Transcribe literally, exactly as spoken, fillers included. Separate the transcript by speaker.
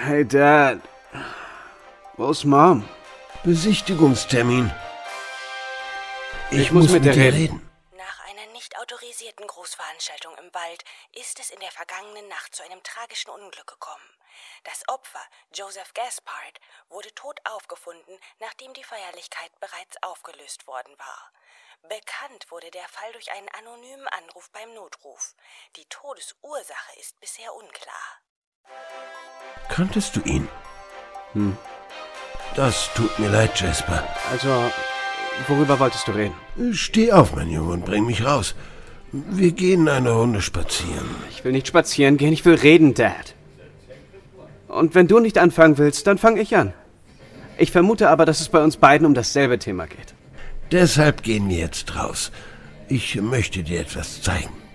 Speaker 1: Hey, Dad. Wo ist Mom?
Speaker 2: Besichtigungstermin. Ich,
Speaker 1: ich muss, muss mit, mit dir reden. reden.
Speaker 3: Nach einer nicht autorisierten Großveranstaltung im Wald ist es in der vergangenen Nacht zu einem tragischen Unglück gekommen. Das Opfer, Joseph Gaspard, wurde tot aufgefunden, nachdem die Feierlichkeit bereits aufgelöst worden war. Bekannt wurde der Fall durch einen anonymen Anruf beim Notruf. Die Todesursache ist bisher unklar.
Speaker 2: Kanntest du ihn?
Speaker 1: Hm.
Speaker 2: Das tut mir leid, Jasper.
Speaker 1: Also, worüber wolltest du reden?
Speaker 2: Steh auf, mein Junge, und bring mich raus. Wir gehen eine Runde spazieren.
Speaker 1: Ich will nicht spazieren gehen, ich will reden, Dad. Und wenn du nicht anfangen willst, dann fange ich an. Ich vermute aber, dass es bei uns beiden um dasselbe Thema geht.
Speaker 2: Deshalb gehen wir jetzt raus. Ich möchte dir etwas zeigen.